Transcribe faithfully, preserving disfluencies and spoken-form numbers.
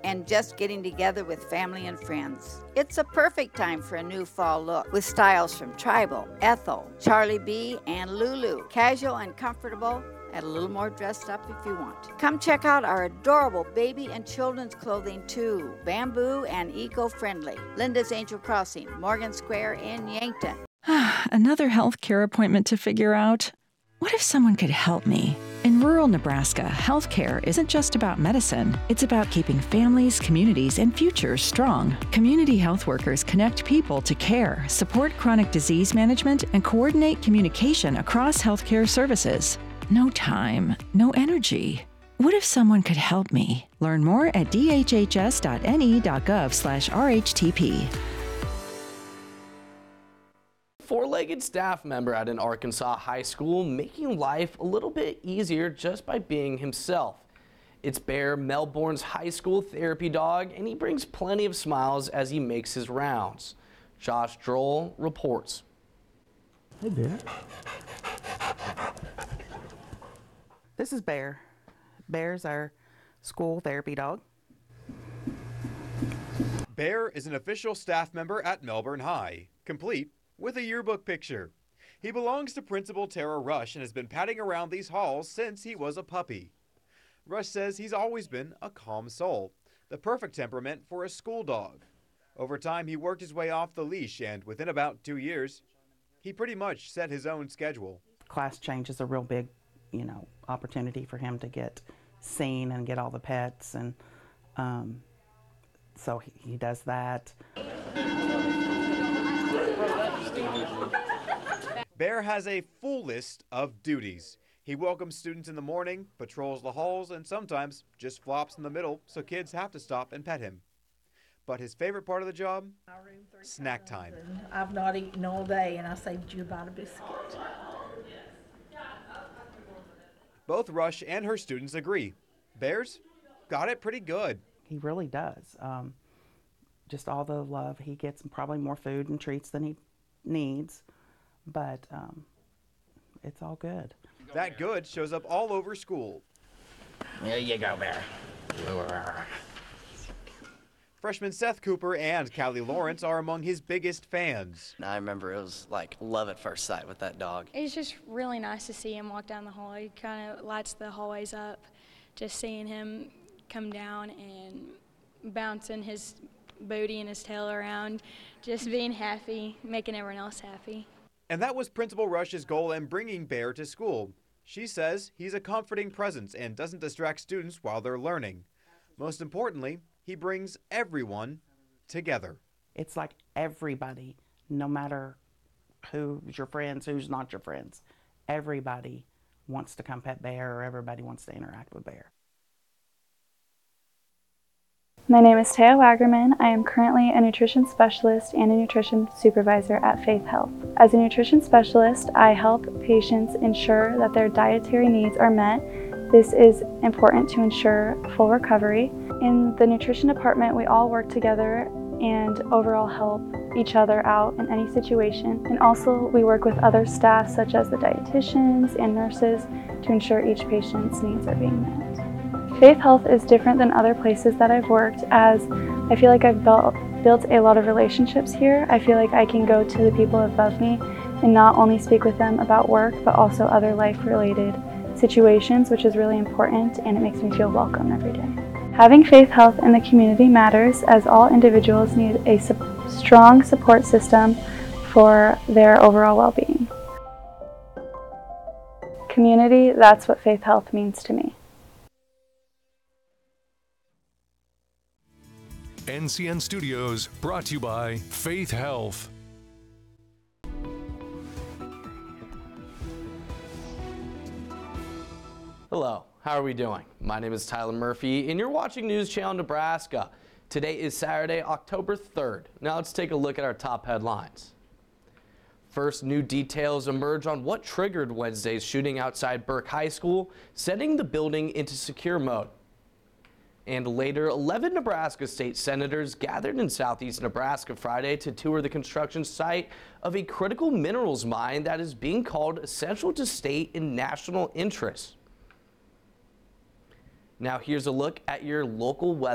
and just getting together with family and friends. It's a perfect time for a new fall look with styles from Tribal, Ethel, Charlie B, and Lulu. Casual and comfortable, and a little more dressed up if you want. Come check out our adorable baby and children's clothing too. Bamboo and eco-friendly. Linda's Angel Crossing, Morgan Square in Yankton. Another healthcare appointment to figure out. What if someone could help me? In rural Nebraska, healthcare isn't just about medicine. It's about keeping families, communities, and futures strong. Community health workers connect people to care, support chronic disease management, and coordinate communication across healthcare services. No time, no energy. What if someone could help me? Learn more at d h h s dot n e dot gov slash r h t p. Four-legged staff member at an Arkansas high school making life a little bit easier just by being himself. It's Bear, Melbourne's high school therapy dog, and he brings plenty of smiles as he makes his rounds. Josh Droll reports. Hey, Bear. This is Bear. Bear's our school therapy dog. Bear is an official staff member at Melbourne High, complete with a yearbook picture. He belongs to Principal Tara Rush and has been padding around these halls since he was a puppy. Rush says he's always been a calm soul, the perfect temperament for a school dog. Over time, he worked his way off the leash, and within about two years, he pretty much set his own schedule. Class change is a real big, you know, opportunity for him to get seen and get all the pets, and um, so he, he does that. Bear has a full list of duties. He welcomes students in the morning, patrols the halls, and sometimes just flops in the middle so kids have to stop and pet him. But his favorite part of the job? Snack time. I've not eaten all day and I saved you about a biscuit. Both Rush and her students agree. Bear's got it pretty good. He really does. Um, just all the love he gets, and probably more food and treats than he needs, but um, it's all good. That good shows up all over school. There you go, Bear. Freshman Seth Cooper and Callie Lawrence are among his biggest fans. I remember it was like love at first sight with that dog. It's just really nice to see him walk down the hall. He kind of lights the hallways up. Just seeing him come down and bouncing his booty and his tail around, just being happy, making everyone else happy. And that was Principal Rush's goal in bringing Bear to school. She says he's a comforting presence and doesn't distract students while they're learning. Most importantly, he brings everyone together. It's like everybody, no matter who's your friends, who's not your friends, everybody wants to come pet Bear, or everybody wants to interact with Bear. My name is Taya Wagerman. I am currently a nutrition specialist and a nutrition supervisor at Faith Health. As a nutrition specialist, I help patients ensure that their dietary needs are met. This is important to ensure full recovery. In the nutrition department, we all work together and overall help each other out in any situation. And also, we work with other staff such as the dietitians and nurses to ensure each patient's needs are being met. Faith Health is different than other places that I've worked, as I feel like I've built, built a lot of relationships here. I feel like I can go to the people above me and not only speak with them about work, but also other life-related situations, which is really important, and it makes me feel welcome every day. Having Faith Health in the community matters, as all individuals need a su- strong support system for their overall well-being. Community, that's what Faith Health means to me. N C N Studios, brought to you by Faith Health. Hello, how are we doing? My name is Tyler Murphy, and you're watching News Channel Nebraska. Today is Saturday, October third. Now let's take a look at our top headlines. First, new details emerge on what triggered Wednesday's shooting outside Burke High School, setting the building into secure mode. And later, eleven Nebraska state senators gathered in southeast Nebraska Friday to tour the construction site of a critical minerals mine that is being called essential to state and national interest. Now here's a look at your local weather.